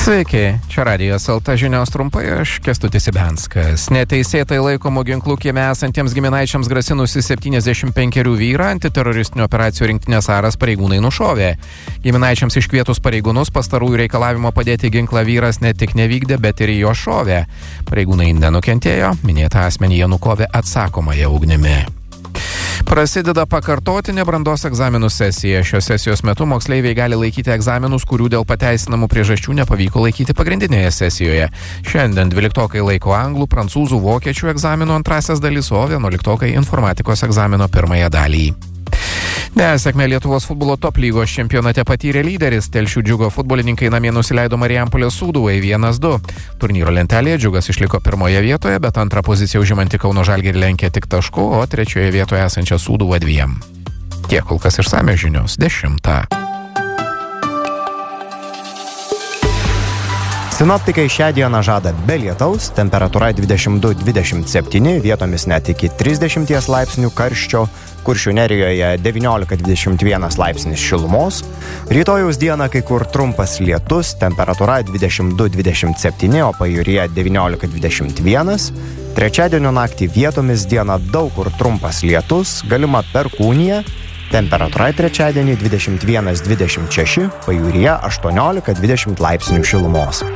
Sveiki, čia Radijas LT žinios trumpai, aš Kęstutis Ibenskas. Neteisėtai laikomų ginklų kieme esantiems giminaičiams grasinusi 75 vyrą antiteroristinių operacijų rinktinės Aras pareigūnai nušovė. Giminaičiams iškvietus pareigūnus pastarųjų reikalavimo padėti ginklą vyras ne tik nevykdė, bet ir jo šovė. Pareigūnai nenukentėjo, minėtą asmenį jie nukovė atsakomąją ugnimi. Prasideda pakartotinė brandos egzaminų sesija. Šios sesijos metu moksleiviai gali laikyti egzaminus, kurių dėl pateisinamų priežasčių nepavyko laikyti pagrindinėje sesijoje. Šiandien 12-okai laiko anglų, prancūzų, vokiečių egzaminų antrasias dalis, o 11-okai informatikos egzamino pirmąją dalį. Nesėkmę Lietuvos futbolo top lygos čempionate patyrė lyderis. Telšių Džiugo futbolininkai namie nusileido Marijampolės Sūduvai 1-2. Turnyro lentelėje Džiugas išliko pirmoje vietoje, bet antrą poziciją užimantį Kauno Žalgirį lenkė tik tašku, o trečioje vietoje esančią Sūduvą 2. Tiek kol kas išsamios žinios 10. Sinoptikai šią dieną žada be lietaus, temperatūra 22-27, vietomis net iki 30 laipsnių karščio, Kuršių Nerijoje 19-21 laipsnis šilumos, rytojaus dieną kai kur trumpas lietus, temperatūra 22-27, o pajūryje 19-21, trečiadienio naktį vietomis dieną daug kur trumpas lietus, galima perkūnija, temperatūra trečiadienį 21-26, pajūryje 18-20 laipsnių šilumos.